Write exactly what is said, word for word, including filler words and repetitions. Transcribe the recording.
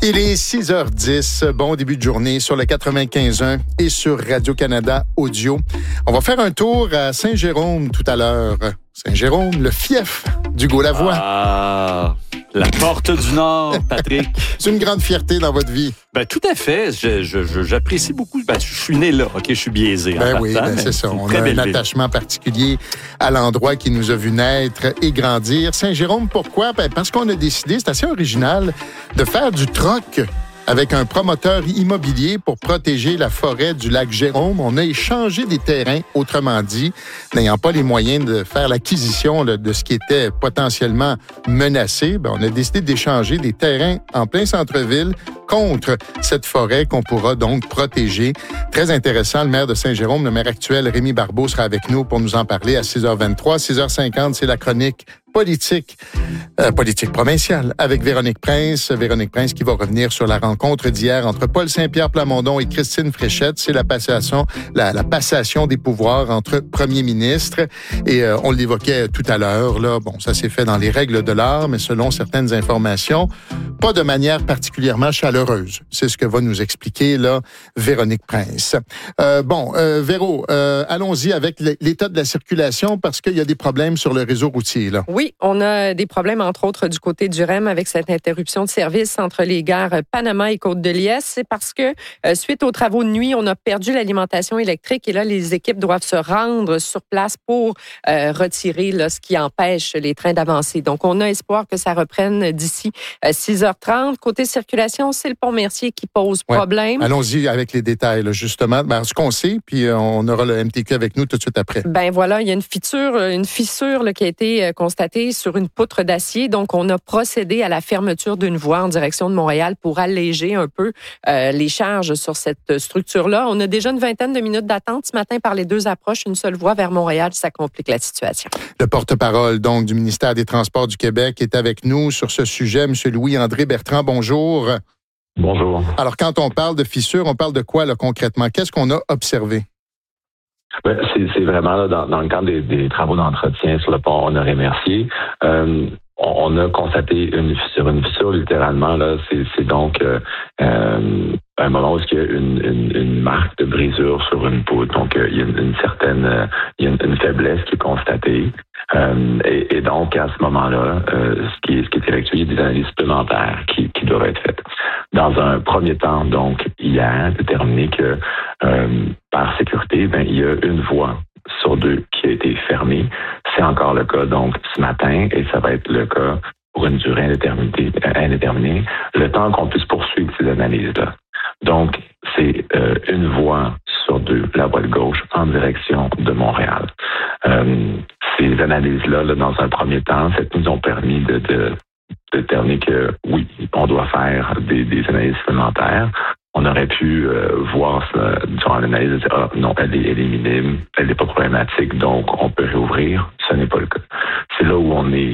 Il est six heures dix, bon début de journée sur le quatre-vingt-quinze point un et sur Radio-Canada Audio. On va faire un tour à Saint-Jérôme tout à l'heure. Saint-Jérôme, le fief d'Hugo Lavoie. Ah, la porte du Nord, Patrick. C'est une grande fierté dans votre vie. Ben, tout à fait. Je, je, je, j'apprécie beaucoup. Ben, je suis né là. OK, je suis biaisé. Ben en oui, partant, ben c'est ça. On a un ville. attachement particulier à l'endroit qui nous a vu naître et grandir. Saint-Jérôme, pourquoi? Ben, parce qu'on a décidé, c'est assez original, de faire du troc avec un promoteur immobilier pour protéger la forêt du lac Jérôme. On a échangé des terrains, autrement dit, n'ayant pas les moyens de faire l'acquisition là, de ce qui était potentiellement menacé. Ben, on a décidé d'échanger des terrains en plein centre-ville contre cette forêt qu'on pourra donc protéger. Très intéressant. Le maire de Saint-Jérôme, le maire actuel, Rémi Barbeau, sera avec nous pour nous en parler à six heures vingt-trois. six heures cinquante, c'est la chronique politique, euh, politique provinciale avec Véronique Prince. Véronique Prince qui va revenir sur la rencontre d'hier entre Paul Saint-Pierre Plamondon et Christine Fréchette. C'est la passation, la, la passation des pouvoirs entre premiers ministres. Et euh, on l'évoquait tout à l'heure, là. Bon, ça s'est fait dans les règles de l'art, mais selon certaines informations, pas de manière particulièrement chaleureuse. C'est ce que va nous expliquer, là, Véronique Prince. Euh, bon, euh, Véro, euh, allons-y avec l'état de la circulation parce qu'il y a des problèmes sur le réseau routier, là. Oui, on a des problèmes, entre autres, du côté du R E M avec cette interruption de service entre les gares Panama et Côte-de-Liesse. C'est parce que, euh, suite aux travaux de nuit, on a perdu l'alimentation électrique et là, les équipes doivent se rendre sur place pour euh, retirer là, ce qui empêche les trains d'avancer. Donc, on a espoir que ça reprenne d'ici euh, six heures trente. Côté circulation, c'est le pont Mercier qui pose ouais. problème. Allons-y avec les détails, là, justement. Ben, ce qu'on sait, puis euh, on aura le M T Q avec nous tout de suite après. Ben voilà, il y a une fissure, une fissure là, qui a été constatée sur une poutre d'acier. Donc, on a procédé à la fermeture d'une voie en direction de Montréal pour alléger un peu euh, les charges sur cette structure-là. On a déjà une vingtaine de minutes d'attente ce matin par les deux approches. Une seule voie vers Montréal, ça complique la situation. Le porte-parole donc du ministère des Transports du Québec est avec nous sur ce sujet. Monsieur Louis-André Bertrand, bonjour. Bonjour. Alors, quand on parle de fissure, on parle de quoi là, concrètement? Qu'est-ce qu'on a observé? Ben, c'est, c'est vraiment là, dans, dans le cadre des, des travaux d'entretien sur le pont Honoré-Mercier. Euh, on, on a constaté une fissure, une fissure littéralement. Là, c'est, c'est donc euh, euh, un moment où il y a une, une, une marque de brisure sur une poutre. Donc, euh, il y a une, une certaine, euh, il y a une, une faiblesse qui est constatée. Euh, et, et donc, à ce moment-là, euh, ce qui est, ce qui est effectué, il y a des analyses supplémentaires qui, qui doivent être faites. Dans un premier temps, donc, hier, déterminé que euh, par sécurité, ben, il y a une voie sur deux qui a été fermée. C'est encore le cas, donc, ce matin, et ça va être le cas pour une durée indéterminée, indéterminée le temps qu'on puisse poursuivre ces analyses-là. Donc, c'est euh, une voie sur deux, la voie de gauche, en direction de Montréal. Euh, ces analyses-là, là, dans un premier temps, ça nous ont permis de, de, de déterminer que, oui, on doit faire des, des analyses supplémentaires. On aurait pu euh, voir ça durant l'analyse et dire, ah, non, elle est, elle est minime, elle n'est pas problématique, donc on peut réouvrir. Ce n'est pas le cas. C'est là où on est